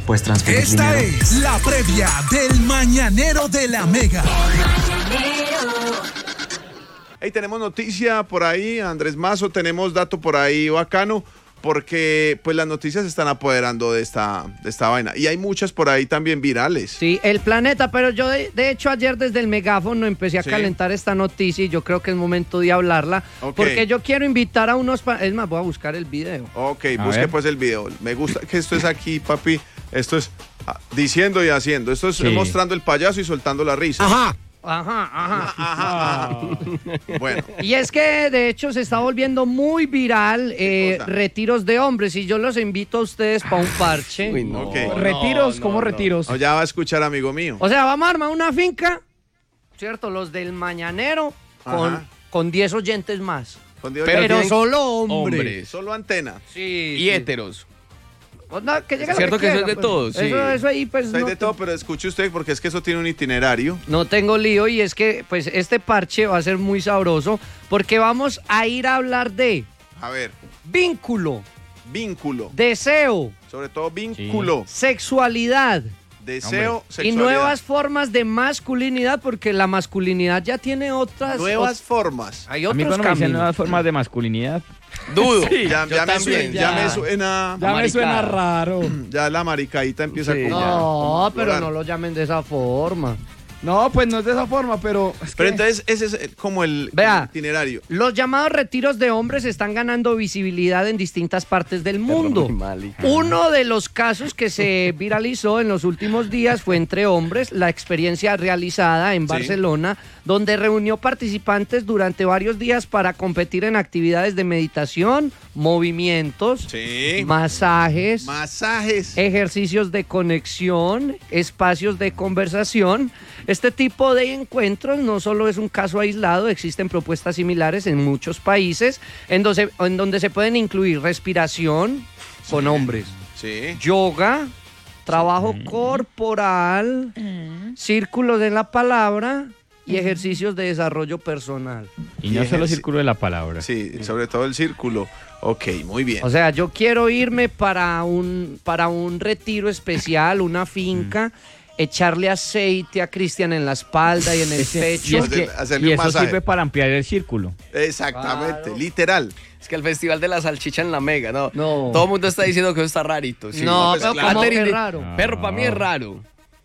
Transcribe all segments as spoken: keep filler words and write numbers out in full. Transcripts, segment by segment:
puedes transferir Esta dinero. es la previa del Mañanero de la Mega. Hey, tenemos noticia por ahí, Andrés Mazo, tenemos dato por ahí bacano, porque pues las noticias se están apoderando de esta, de esta vaina. Y hay muchas por ahí también virales. Sí, el planeta, pero yo de, de hecho ayer desde el megáfono empecé a Sí. calentar esta noticia y yo creo que es momento de hablarla, Ok. porque yo quiero invitar a unos... pa- Es más, voy a buscar el video. Ok, A busque ver. pues el video. Me gusta que esto es aquí, papi. Esto es ah, diciendo y haciendo. Esto es Sí. mostrando el payaso y soltando la risa. Ajá. Ajá, ajá. Ajá. Bueno, Y es que de hecho se está volviendo muy viral eh, cosa? retiros de hombres y yo los invito a ustedes para un parche. Uy, no. ok. ¿Retiros? ¿Cómo retiros? No, ya va a escuchar, amigo mío. O sea, vamos a armar una finca, ¿cierto? Los del Mañanero con, Ajá. con diez oyentes más. Con Dios, Pero ya- Pero tienen solo hombres. Hombres. Solo antena. Sí, Y sí. héteros. Pues nada, que llegue lo Cierto que eso quiera, es de pues. todos, sí. Eso, eso ahí pues Hay no, de todo, pero escuche usted porque es que eso tiene un itinerario. no tengo lío y es que pues este parche va a ser muy sabroso porque vamos a ir a hablar de A ver, vínculo, vínculo. deseo, Sobre todo vínculo. sexualidad Deseo, y sexualidad. nuevas formas de masculinidad porque la masculinidad ya tiene otras... Nuevas ot- formas. hay A mí otros cuando me dicen caminos. nuevas formas de masculinidad, Dudo. Ya, Yo ya me también, suena, ya. ya. me suena. ya me Maricada. suena raro. Ya la maricadita empieza Sí, a como- ya. No, pero explorar. no lo llamen de esa forma. No, pues no es de esa forma, pero... es Pero que- entonces ese es eh, como el, Vea. el itinerario. Los llamados retiros de hombres están ganando visibilidad en distintas partes del mundo. muy mal, hija. Uno de los casos que se viralizó en los últimos días fue entre hombres, la experiencia realizada en Sí. Barcelona, donde reunió participantes durante varios días para competir en actividades de meditación, movimientos, Sí. masajes, Masajes. ejercicios de conexión, espacios de conversación. Este tipo de encuentros no solo es un caso aislado, existen propuestas similares en muchos países en donde, en donde se pueden incluir respiración con hombres, Sí. yoga, trabajo corporal, círculos de la palabra y ejercicios de desarrollo personal. Y no Y solo ejerci- círculo de la palabra. Sí, sobre todo el círculo. Ok, muy bien. O sea, yo quiero irme para un, para un retiro especial, una finca, echarle aceite a Cristian en la espalda y en el Ese- pecho. y, es que- Hacerle y un eso masaje. sirve para ampliar el círculo. Exactamente, Claro. literal. Es que el festival de la salchicha en la Mega, ¿no? No. Todo el mundo está diciendo que eso está rarito. sí. No, pues pero claro. como que Catherine- raro. Perro, para mí es raro.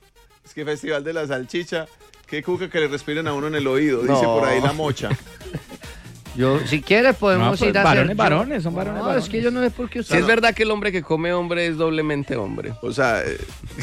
Es que Festival de la Salchicha, qué cuca que le respiren a uno en el oído, No. dice por ahí la mocha. Yo, si quieres podemos No, pues, ir a varones, hacer... varones, son varones, No, varones. es que yo no sé por qué Si usted... es verdad que el hombre que come hombre es doblemente hombre. O sea, eh,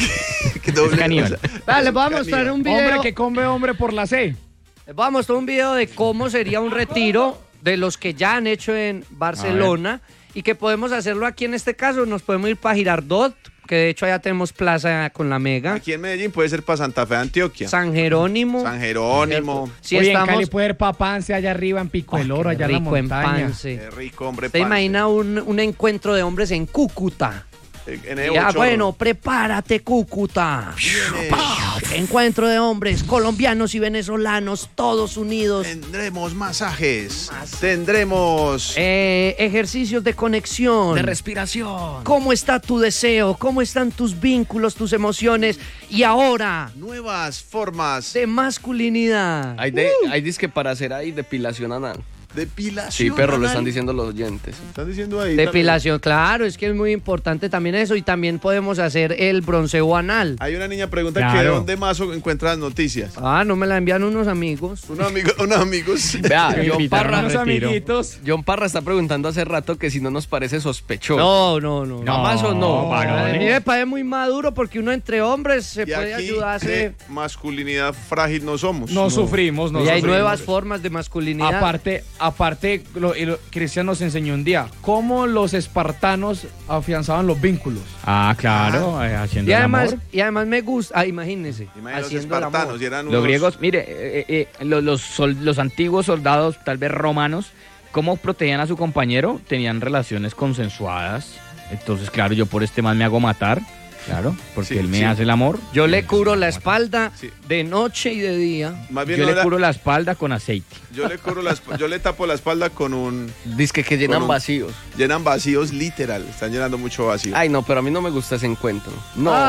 que doble, caníbal. o sea, Vale, les voy a es mostrar caníbal. un video. Hombre que come hombre por la C. Les voy a mostrar un video de cómo sería un retiro de los que ya han hecho en Barcelona y que podemos hacerlo aquí en este caso. Nos podemos ir para Girardot, que de hecho allá tenemos plaza con la Mega. Aquí en Medellín puede ser para Santa Fe de Antioquia. San Jerónimo. San Jerónimo. Si Oye, en estamos... Cali puede ir para Pance, allá arriba en Pico Ay, del Oro, qué allá en la rico en montaña. Pance. Qué rico, hombre. ¿Te parce. imagina un, un encuentro de hombres en Cúcuta? En- en Evo Ya, Chorro. bueno, prepárate, Cúcuta. Viene. Encuentro de hombres colombianos y venezolanos, todos unidos. Tendremos masajes. Tendremos. Eh, ejercicios de conexión. De respiración. ¿Cómo está tu deseo? ¿Cómo están tus vínculos, tus emociones? Y ahora, Nuevas formas de masculinidad. Hay, de, hay disque para hacer ahí depilación anal. de depilación. Sí, perro, lo anal. están diciendo los oyentes. Están diciendo ahí. Depilación, claro, es que es muy importante también eso. Y también podemos hacer el bronceo anal. también. Hay una niña pregunta Claro. que de dónde Mazo encuentra las noticias. Ah, no me la envían unos amigos. Unos amigos, unos amigos. Vea, Me John invitaron Parra, a unos amiguitos. John Parra está preguntando hace rato que si no nos parece sospechoso. No, no, no. No, ¿más o no? A mí varones. me parece muy maduro porque uno entre hombres se Y puede aquí, ayudarse. ¿qué masculinidad frágil no somos? No, sufrimos, no y hay sufrimos. nuevas formas de masculinidad. Aparte, aparte, lo, y lo- Cristian nos enseñó un día cómo los espartanos afianzaban los vínculos. Ah, claro, eh, haciendo y el además, amor. y además me gusta, ah, imagínense, Imagínate los haciendo el amor. espartanos y eran Los unos- griegos, mire, eh, eh, eh, los, los, sol- los antiguos soldados, tal vez romanos, ¿cómo protegían a su compañero? Tenían relaciones consensuadas. Entonces, claro, yo por este mal me hago matar, claro, porque Sí, él me sí. hace el amor. Yo le cubro la espalda Sí. de noche y de día. Más bien Yo no le era- curo la espalda con aceite. yo le cubro la esp- yo le tapo la espalda con un Dice que llenan Con un- vacíos. llenan vacíos literal, están llenando mucho vacío. Ay, no, pero a mí no me gusta ese encuentro. No.